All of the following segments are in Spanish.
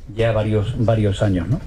ya varios años, ¿no?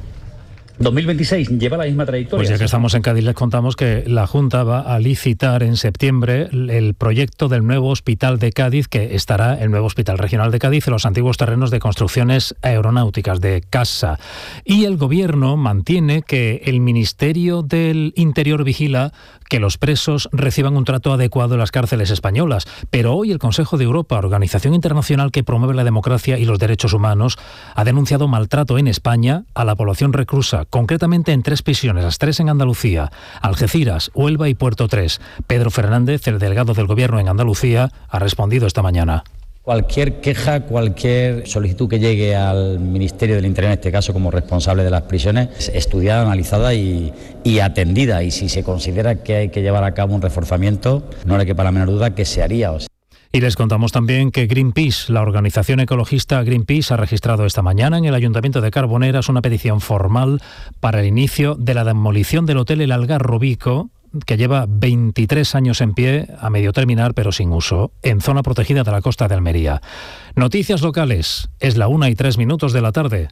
2026 lleva la misma trayectoria. Pues ya que estamos en Cádiz, les contamos que la Junta va a licitar en septiembre el proyecto del nuevo hospital de Cádiz, que estará el nuevo Hospital Regional de Cádiz en los antiguos terrenos de construcciones aeronáuticas de CASA. Y el Gobierno mantiene que el Ministerio del Interior vigila que los presos reciban un trato adecuado en las cárceles españolas. Pero hoy el Consejo de Europa, organización internacional que promueve la democracia y los derechos humanos, ha denunciado maltrato en España a la población reclusa, concretamente en 3 prisiones, las 3 en Andalucía, Algeciras, Huelva y Puerto 3. Pedro Fernández, el delegado del Gobierno en Andalucía, ha respondido esta mañana. Cualquier queja, cualquier solicitud que llegue al Ministerio del Interior, en este caso como responsable de las prisiones, es estudiada, analizada y atendida. Y si se considera que hay que llevar a cabo un reforzamiento, no le quepa la menor duda que se haría. Y les contamos también que Greenpeace, la organización ecologista Greenpeace, ha registrado esta mañana en el Ayuntamiento de Carboneras una petición formal para el inicio de la demolición del Hotel El Algarrobico, que lleva 23 años en pie, a medio terminar pero sin uso, en zona protegida de la costa de Almería. Noticias locales, es la 1:03 de la tarde.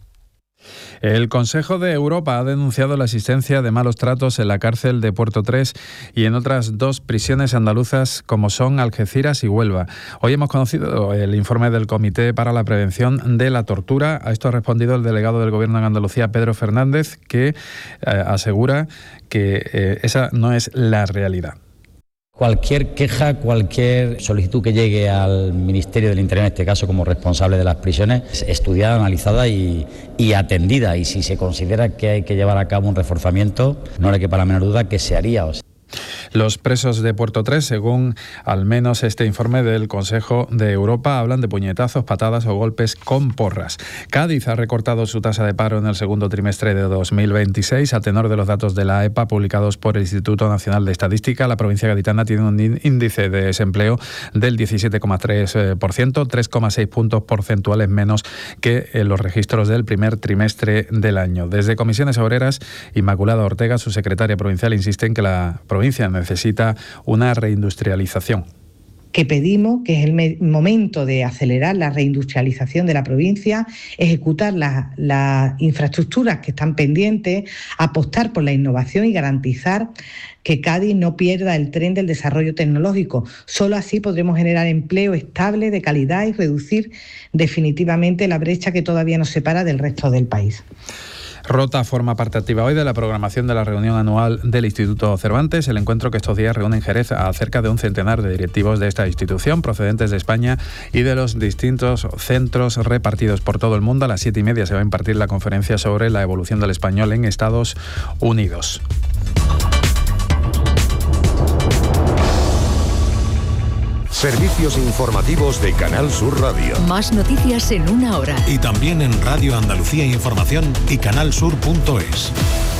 El Consejo de Europa ha denunciado la existencia de malos tratos en la cárcel de Puerto 3 y en otras 2 prisiones andaluzas como son Algeciras y Huelva. Hoy hemos conocido el informe del Comité para la Prevención de la Tortura. A esto ha respondido el delegado del Gobierno en Andalucía, Pedro Fernández, que asegura que esa no es la realidad. Cualquier queja, cualquier solicitud que llegue al Ministerio del Interior, en este caso como responsable de las prisiones, es estudiada, analizada y atendida. Y si se considera que hay que llevar a cabo un reforzamiento, no le quepa la menor duda que se haría. Los presos de Puerto 3, según al menos este informe del Consejo de Europa, hablan de puñetazos, patadas o golpes con porras. Cádiz ha recortado su tasa de paro en el segundo trimestre de 2026. A tenor de los datos de la EPA publicados por el Instituto Nacional de Estadística, la provincia gaditana tiene un índice de desempleo del 17,3%, 3,6 puntos porcentuales menos que en los registros del primer trimestre del año. Desde Comisiones Obreras, Inmaculada Ortega, su secretaria provincial, insiste en que la provincia necesita una reindustrialización. Que pedimos, que es el momento de acelerar la reindustrialización de la provincia, ejecutar las infraestructuras que están pendientes, apostar por la innovación y garantizar que Cádiz no pierda el tren del desarrollo tecnológico. Solo así podremos generar empleo estable, de calidad y reducir definitivamente la brecha que todavía nos separa del resto del país. Rota forma parte activa hoy de la programación de la reunión anual del Instituto Cervantes, el encuentro que estos días reúne en Jerez a cerca de un centenar de directivos de esta institución procedentes de España y de los distintos centros repartidos por todo el mundo. A las 7:30 se va a impartir la conferencia sobre la evolución del español en Estados Unidos. Servicios informativos de Canal Sur Radio. Más noticias en 1 hora. Y también en Radio Andalucía Información y canalsur.es.